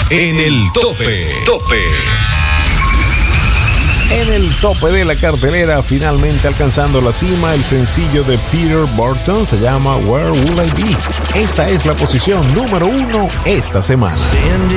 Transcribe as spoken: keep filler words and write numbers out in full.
en el tope. Tope. En el tope de la cartelera, finalmente alcanzando la cima, el sencillo de Peter Burton se llama Where Will I Be. Esta es la posición número uno esta semana.